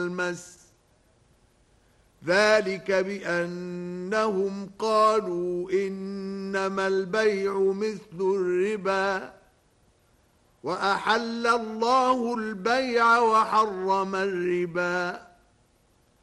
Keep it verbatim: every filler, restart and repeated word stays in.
والمس ذلك بأنهم قالوا إنما البيع مثل الربا وأحل الله البيع وحرم الربا